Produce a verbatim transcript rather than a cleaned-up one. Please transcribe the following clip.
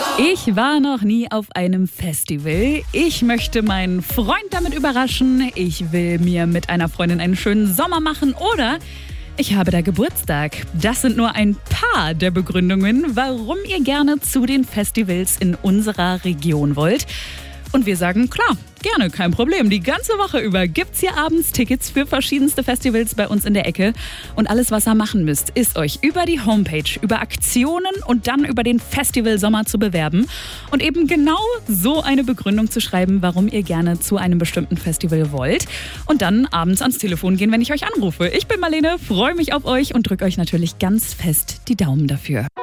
Ich war noch nie auf einem Festival. Ich möchte meinen Freund damit überraschen. Ich will mir mit einer Freundin einen schönen Sommer machen oder ich habe da Geburtstag. Das sind nur ein paar der Begründungen, warum ihr gerne zu den Festivals in unserer Region wollt. Und wir sagen, klar, gerne, kein Problem. Die ganze Woche über gibt's hier abends Tickets für verschiedenste Festivals bei uns in der Ecke. Und alles, was ihr machen müsst, ist euch über die Homepage, über Aktionen und dann über den Festival Sommer zu bewerben. Und eben genau so eine Begründung zu schreiben, warum ihr gerne zu einem bestimmten Festival wollt. Und dann abends ans Telefon gehen, wenn ich euch anrufe. Ich bin Marlene, freue mich auf euch und drücke euch natürlich ganz fest die Daumen dafür.